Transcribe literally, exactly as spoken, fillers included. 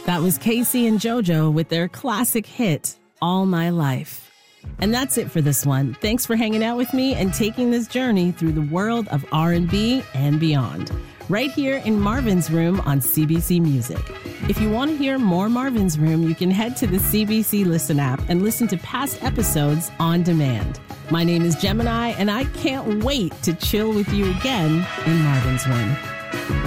That was Casey and JoJo with their classic hit, All My Life. And that's it for this one. Thanks for hanging out with me and taking this journey through the world of R and B and beyond, right here in Marvin's Room on C B C Music. If you want to hear more Marvin's Room, you can head to the C B C Listen app and listen to past episodes on demand. My name is Gemini, and I can't wait to chill with you again in Marvin's Room.